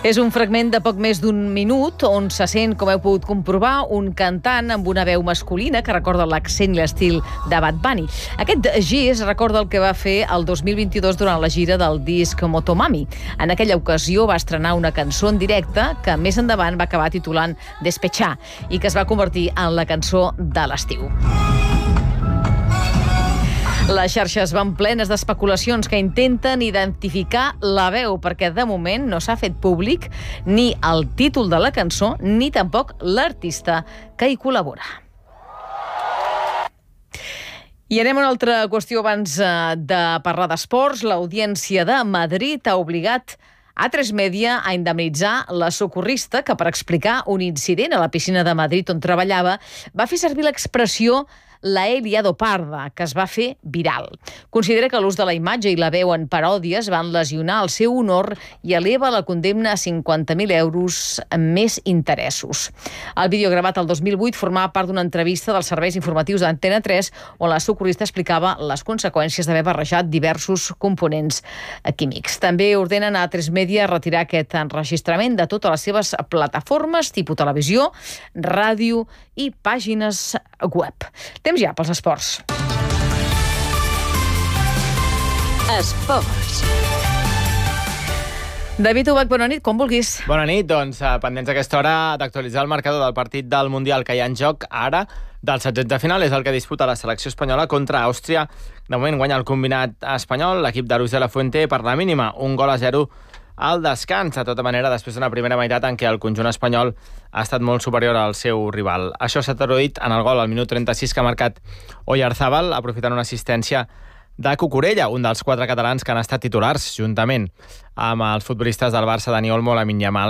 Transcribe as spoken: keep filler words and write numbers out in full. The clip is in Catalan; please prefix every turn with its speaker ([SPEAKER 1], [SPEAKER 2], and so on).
[SPEAKER 1] És un fragment de poc més d'un minut on se sent, com heu pogut comprovar, un cantant amb una veu masculina que recorda l'accent i l'estil de Bad Bunny. Aquest gest recorda el que va fer el dos mil vint-i-dos durant la gira del disc Motomami. En aquella ocasió va estrenar una cançó en directe que més endavant va acabar titulant Despechar i que es va convertir en la cançó de l'estiu. Les xarxes van plenes d'especulacions que intenten identificar la veu, perquè de moment no s'ha fet públic ni el títol de la cançó ni tampoc l'artista que hi col·labora. I anem a una altra qüestió abans de parlar d'esports. L'Audiència de Madrid ha obligat a tres Media a indemnitzar la socorrista que, per explicar un incident a la piscina de Madrid on treballava, va fer servir l'expressió la he liado parda, que es va fer viral. Considera que l'ús de la imatge i la veu en paròdies van lesionar el seu honor i eleva la condemna a cinquanta mil euros més interessos. El vídeo gravat el dos mil vuit formava part d'una entrevista dels serveis informatius d'Antena tres on la socorrista explicava les conseqüències d'haver barrejat diversos components químics. També ordenen a tres Media retirar aquest enregistrament de totes les seves plataformes, tipus televisió, ràdio i pàgines web. Temps ja pels esports.
[SPEAKER 2] Esports.
[SPEAKER 1] David Ubach, bona nit, com vulguis.
[SPEAKER 3] Bona nit, doncs pendents a aquesta hora d'actualitzar el marcador del partit del Mundial que hi ha en joc ara. Del setzents de final és el que disputa la selecció espanyola contra Àustria. De moment guanya el combinat espanyol, l'equip de Luis de la Fuente, per la mínima, un gol a zero al descans. De tota manera, després d'una primera meitat en què el conjunt espanyol ha estat molt superior al seu rival. Això s'ha traduït en el gol al minut trenta-sis que ha marcat Oyarzabal, aprofitant una assistència de Cucurella, un dels quatre catalans que han estat titulars, juntament amb els futbolistes del Barça, Dani Olmo, Lamine Yamal